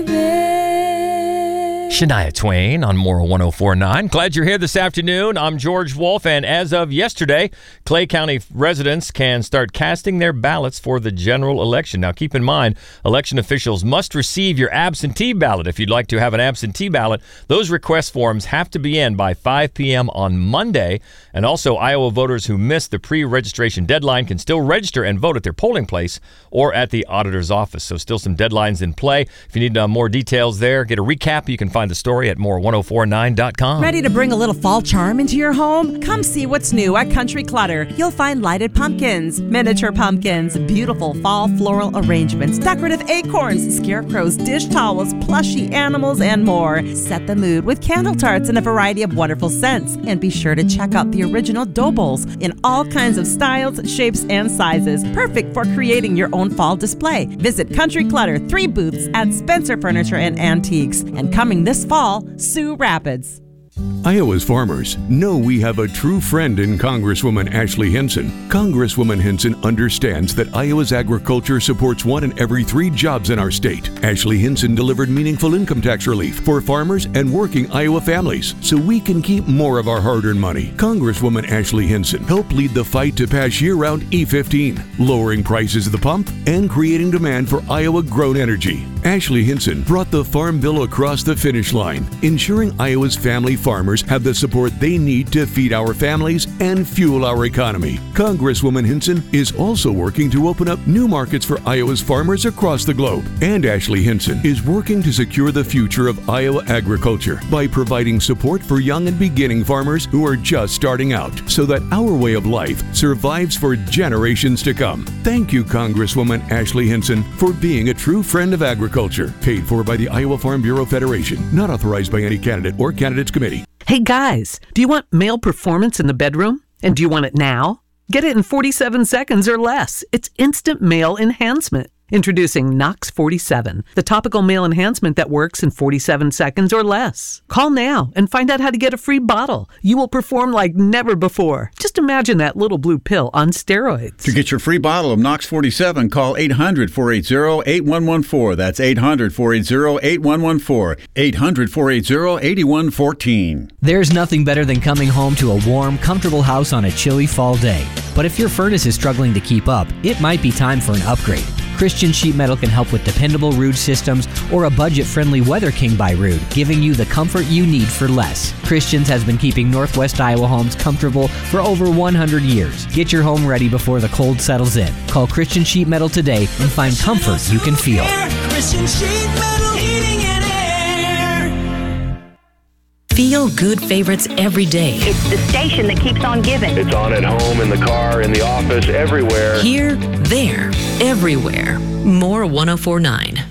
Shania Twain on Moral 104.9. Glad you're here this afternoon. I'm George Wolf, and as of yesterday, Clay County residents can start casting their ballots for the general election. Now, keep in mind, election officials must receive your absentee ballot. If you'd like to have an absentee ballot, those request forms have to be in by 5 p.m. on Monday. And also, Iowa voters who missed the pre-registration deadline can still register and vote at their polling place or at the auditor's office. So still some deadlines in play. If you need more details there, get a recap, you can find the story at more1049.com. Ready to bring a little fall charm into your home? Come see what's new at Country Clutter. You'll find lighted pumpkins, miniature pumpkins, beautiful fall floral arrangements, decorative acorns, scarecrows, dish towels, plushy animals, and more. Set the mood with candle tarts in a variety of wonderful scents. And be sure to check out the original dough bowls in all kinds of styles, shapes, and sizes. Perfect for creating your own fall display. Visit Country Clutter, 3 booths at Spencer Furniture and Antiques. And coming this fall, Sioux Rapids. Iowa's farmers know we have a true friend in Congresswoman Ashley Hinson. Congresswoman Hinson understands that Iowa's agriculture supports 1 in every 3 jobs in our state. Ashley Hinson delivered meaningful income tax relief for farmers and working Iowa families so we can keep more of our hard-earned money. Congresswoman Ashley Hinson helped lead the fight to pass year-round E15, lowering prices at the pump and creating demand for Iowa-grown energy. Ashley Hinson brought the Farm Bill across the finish line, ensuring Iowa's family farmers have the support they need to feed our families and fuel our economy. Congresswoman Hinson is also working to open up new markets for Iowa's farmers across the globe. And Ashley Hinson is working to secure the future of Iowa agriculture by providing support for young and beginning farmers who are just starting out so that our way of life survives for generations to come. Thank you, Congresswoman Ashley Hinson, for being a true friend of agriculture. Paid for by the Iowa Farm Bureau Federation. Not authorized by any candidate or candidates committee. Hey guys, do you want male performance in the bedroom? And do you want it now? Get it in 47 seconds or less. It's instant male enhancement. Introducing Nox 47, the topical male enhancement that works in 47 seconds or less. Call now and find out how to get a free bottle. You will perform like never before. Just imagine that little blue pill on steroids. To get your free bottle of Nox 47, call 800-480-8114. That's 800-480-8114. 800-480-8114. There's nothing better than coming home to a warm, comfortable house on a chilly fall day. But if your furnace is struggling to keep up, it might be time for an upgrade. Christian Sheet Metal can help with dependable Ruud systems or a budget-friendly Weather King by Ruud, giving you the comfort you need for less. Christians has been keeping Northwest Iowa homes comfortable for over 100 years. Get your home ready before the cold settles in. Call Christian Sheet Metal today and find comfort you can feel. Christian Sheet Metal Heating and Air. Feel good favorites every day. It's the station that keeps on giving. It's on at home, in the car, in the office, everywhere. Here, there, everywhere. More 104.9.